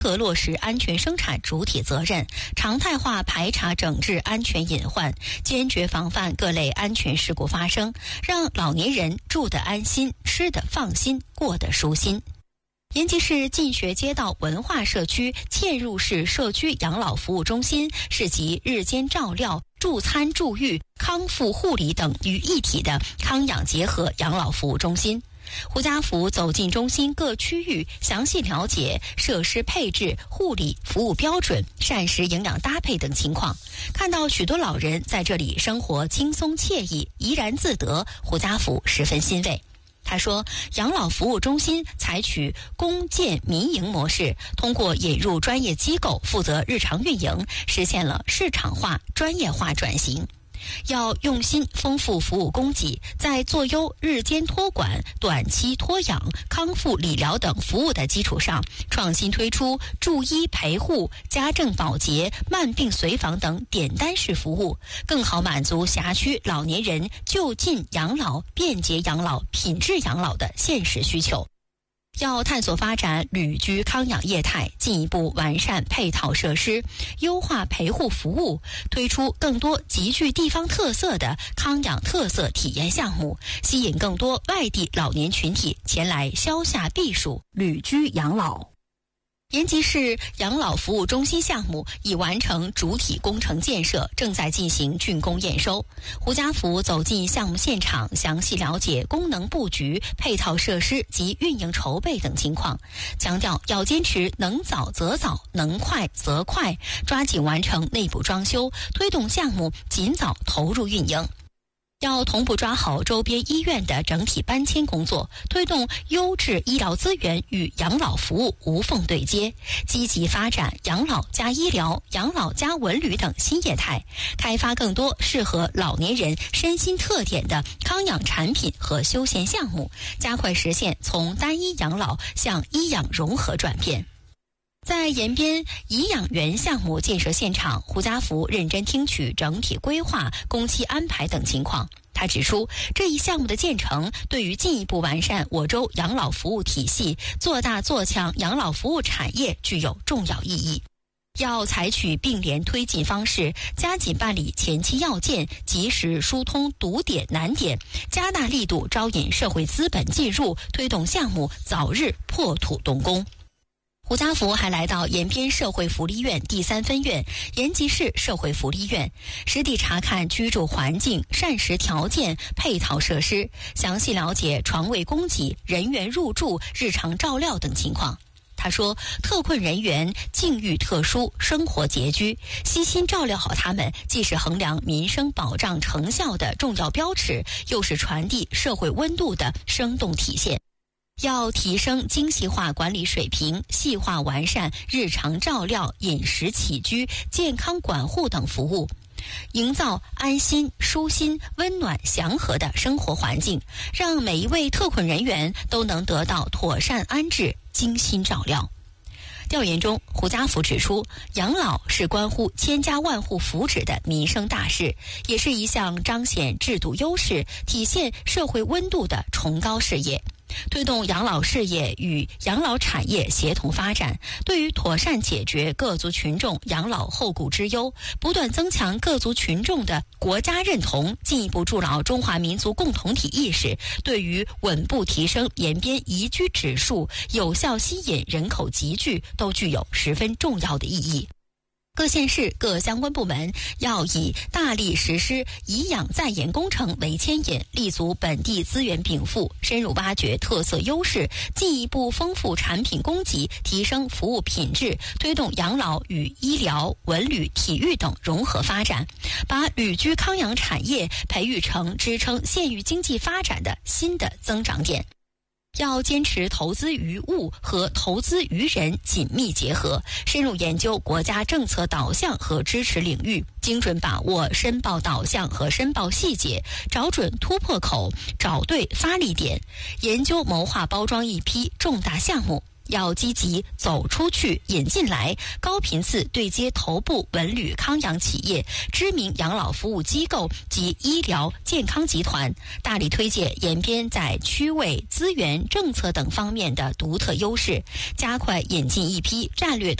格落实安全生产主体责任，常态化排查整治安全隐患，坚决防范各类安全事故发生，让老年人住得安心、吃得放心、过得舒心。延吉市进学街道文化社区嵌入式社区养老服务中心是集日间照料、助餐助育、康复护理等于一体的康养结合养老服务中心。胡家福走进中心各区域，详细了解设施配置、护理服务标准、膳食营养搭配等情况。看到许多老人在这里生活轻松惬意、怡然自得，胡家福十分欣慰。他说，养老服务中心采取公建民营模式，通过引入专业机构负责日常运营，实现了市场化、专业化转型。要用心丰富服务供给，在做优日间托管、短期托养、康复理疗等服务的基础上，创新推出助医陪护、家政保洁、慢病随访等点单式服务，更好满足辖区老年人就近养老、便捷养老、品质养老的现实需求。要探索发展旅居康养业态，进一步完善配套设施，优化陪护服务，推出更多极具地方特色的康养特色体验项目，吸引更多外地老年群体前来消夏避暑、旅居养老。延吉市养老服务中心项目已完成主体工程建设，正在进行竣工验收。胡家福走进项目现场，详细了解功能布局、配套设施及运营筹备等情况，强调要坚持能早则早、能快则快，抓紧完成内部装修，推动项目尽早投入运营。要同步抓好周边医院的整体搬迁工作，推动优质医疗资源与养老服务无缝对接，积极发展养老加医疗、养老加文旅等新业态，开发更多适合老年人身心特点的康养产品和休闲项目，加快实现从单一养老向医养融合转变。在延边颐养园项目建设现场，胡家福认真听取整体规划、工期安排等情况。他指出，这一项目的建成对于进一步完善我州养老服务体系、做大做强养老服务产业具有重要意义。要采取并联推进方式，加紧办理前期要件，及时疏通堵点难点，加大力度招引社会资本进入，推动项目早日破土动工。胡家福还来到延边社会福利院第3分院、延吉市社会福利院，实地查看居住环境、膳食条件、配套设施，详细了解床位供给、人员入住、日常照料等情况。他说，特困人员境遇特殊，生活拮据，悉心照料好他们，既是衡量民生保障成效的重要标尺，又是传递社会温度的生动体现。要提升精细化管理水平，细化完善日常照料、饮食起居、健康管护等服务，营造安心、舒心、温暖、祥和的生活环境，让每一位特困人员都能得到妥善安置、精心照料。调研中，胡家福指出，养老是关乎千家万户福祉的民生大事，也是一项彰显制度优势、体现社会温度的崇高事业。推动养老事业与养老产业协同发展，对于妥善解决各族群众养老后顾之忧，不断增强各族群众的国家认同，进一步筑牢中华民族共同体意识，对于稳步提升延边宜居指数、有效吸引人口集聚，都具有十分重要的意义。各县市各相关部门要以大力实施颐养在研工程为牵引，立足本地资源禀赋，深入挖掘特色优势，进一步丰富产品供给，提升服务品质，推动养老与医疗、文旅、体育等融合发展，把旅居康养产业培育成支撑县域经济发展的新的增长点。要坚持投资于物和投资于人紧密结合，深入研究国家政策导向和支持领域，精准把握申报导向和申报细节，找准突破口，找对发力点，研究谋划包装一批重大项目。 要积极走出去、引进来，高频次对接头部文旅康养企业、知名养老服务机构及医疗健康集团，大力推介延边在区位、资源、政策等方面的独特优势，加快引进一批战略